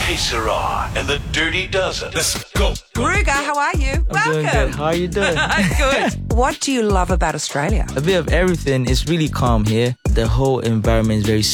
Hey, Sarah, and the Dirty Dozen. Let's go. Gruger, how are you? I'm doing good. How are you doing? Good. What do you love about Australia? A bit of everything. It's really calm here. The whole environment is very